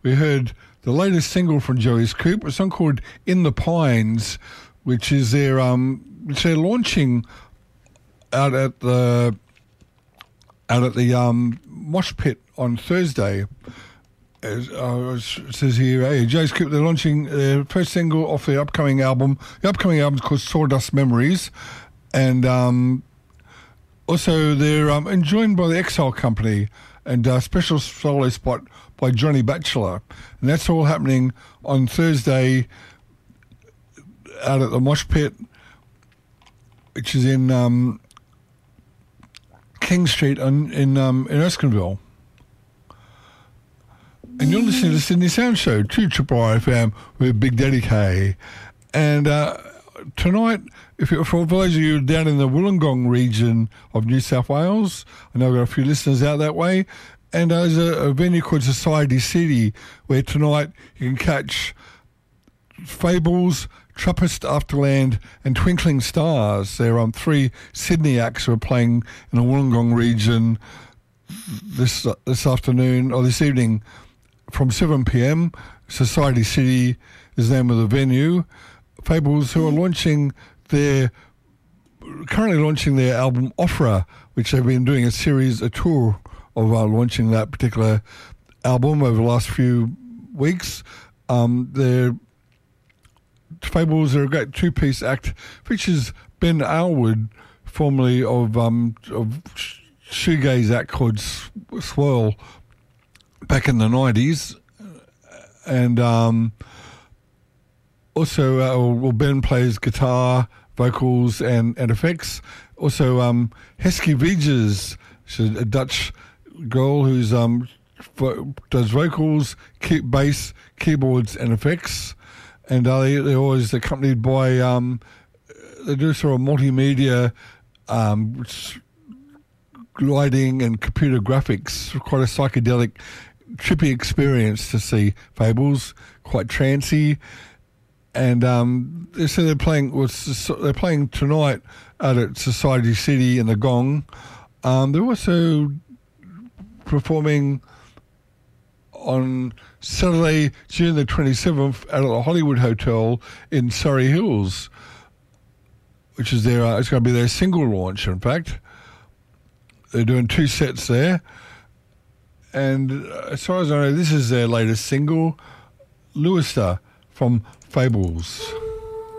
we heard the latest single from Joey Scoop, a song called In the Pines, which is which they're launching out at the Mosh Pit on Thursday. It says here, hey, Joey Scoop, they're launching their first single off their upcoming album. The upcoming album is called Sawdust Memories, and also they're joined by the Exile Company and a special solo spot by Johnny Batchelor. And that's all happening on Thursday out at the Mosh Pit, which is in King Street in Erskineville. And you're listening to the Sydney Sound Show, 2 Triple FM with Big Daddy K. And tonight, for those of you down in the Wollongong region of New South Wales, I know I've got a few listeners out that way, and there's a venue called Society City where tonight you can catch Fables, Trappist Afterland and Twinkling Stars. They're on 3 Sydney acts who are playing in the Wollongong region this afternoon or this evening from 7 p.m. Society City is the name of the venue. Fables, who are currently launching their album Opera, which they've been doing a tour of launching that particular album over the last few weeks. Fables are a great 2-piece act, features Ben Alwood, formerly of shoegaze act called Swirl back in the 90s, and also Ben plays guitar, vocals and effects. Also Hesky Viges, she's a Dutch girl who's does vocals, bass, keyboards and effects, and they're always accompanied by they do sort of multimedia lighting and computer graphics. Quite a psychedelic, trippy experience to see Fables, quite trancy. And so they're playing tonight out at Society City in the Gong. They're also performing on Saturday, June the 27th, out at the Hollywood Hotel in Surrey Hills, which is it's going to be their single launch, in fact. They're doing 2 sets there. And as far as I know, this is their latest single, Lewistar from Fables.